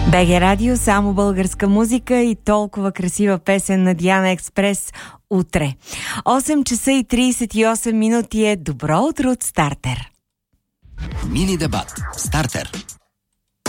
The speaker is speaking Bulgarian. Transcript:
БГ Радио, само българска музика и толкова красива песен на Диана Експрес утре. 8 часа и 38 минути е добро утро от Стартер. Мини дебат. Стартер.